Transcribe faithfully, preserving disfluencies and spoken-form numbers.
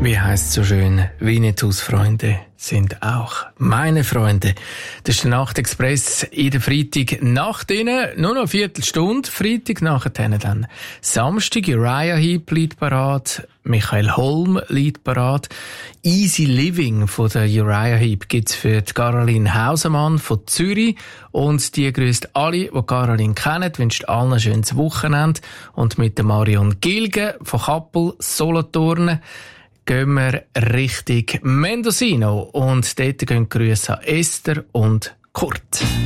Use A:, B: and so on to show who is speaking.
A: Wie heisst es so schön, Winnetous Freunde sind auch meine Freunde. Das ist der Nachtexpress in der Freitagnacht innen. Nur noch eine Viertelstunde. Freitag nachher dann Samstag. Uriah Heep liegt parat. Michael Holm liegt parat. Easy Living von der Uriah Heep gibt's für die Caroline Hausemann von Zürich. Und die grüßt alle, die Caroline kennen, wünscht allen ein schönes Wochenende. Und mit der Marion Gilge von Kappel, Solothurn, gehen wir Richtung Mendocino und dort gehen Grüße an Esther und Kurt.